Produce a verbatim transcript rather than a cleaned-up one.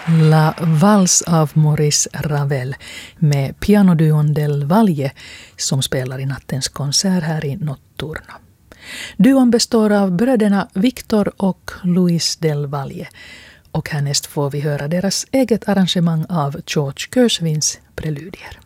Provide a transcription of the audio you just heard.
La Valse av Maurice Ravel med pianoduon Del Valle som spelar i nattens konsert här i Notturno. Duon består av bröderna Victor och Louis Del Valle och härnäst får vi höra deras eget arrangemang av George Gershwins preludier.